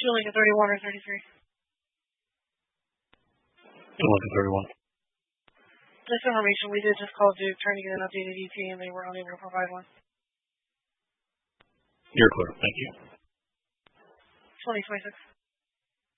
Julie at 31 or 33. Julie at 31. This information, we did just call Duke trying to get an updated ET, and they were unable to provide one. You're clear. Thank you. 2026.